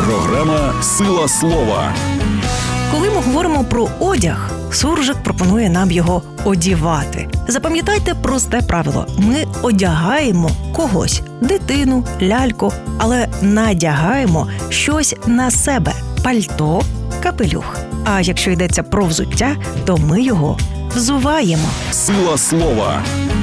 Програма «Сила слова». Коли ми говоримо про одяг, Суржик пропонує нам його одівати. Запам'ятайте просте правило. Ми одягаємо когось – дитину, ляльку, але надягаємо щось на себе – пальто, капелюх. А якщо йдеться про взуття, то ми його взуваємо. «Сила слова».